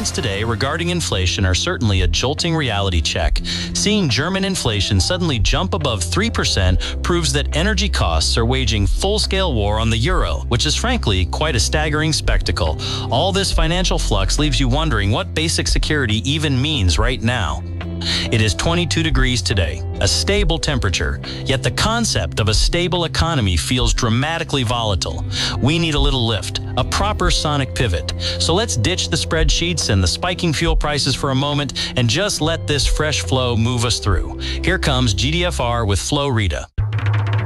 headlines today regarding inflation are certainly a jolting reality check. Seeing German inflation suddenly jump above 3% proves that energy costs are waging full-scale war on the euro, which is frankly quite a staggering spectacle. All this financial flux leaves you wondering what basic security even means right now. It is 22 degrees today, a stable temperature, yet the concept of a stable economy feels dramatically volatile. We need a little lift, a proper sonic pivot. So let's ditch the spreadsheets and the spiking fuel prices for a moment and just let this fresh flow move us through. Here comes GDFR with Flo Rida.